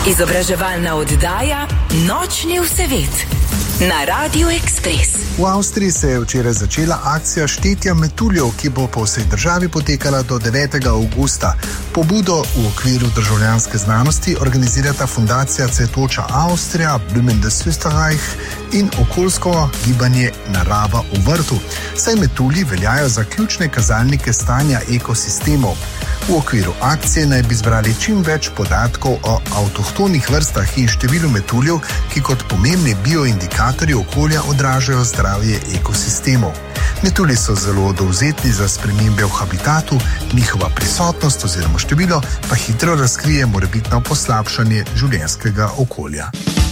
Izobraževalna oddaja Nočni vsevet na Radiu Ekspres. V Avstriji se je včeraj začela akcija štetja metuljev, ki bo po vsej državi potekala do 9. avgusta. Pobudo v okviru državljanske znanosti organizirata fundacija Cvetoča Avstrija, Blümendes Österreich in okoljsko gibanje Narava v vrtu. Saj metulji veljajo za ključne kazalnike stanja ekosistemov. V okviru akcije naj bi zbrali čim več podatkov o avtohtonih vrstah in številu metuljev, ki kot pomembni bioindikatorji okolja odražajo zdravje ekosistemov. Metulji so zelo dovzetni za spremembe v habitatu, njihova prisotnost oziroma število pa hitro razkrije morebitno poslabšanje življenjskega okolja.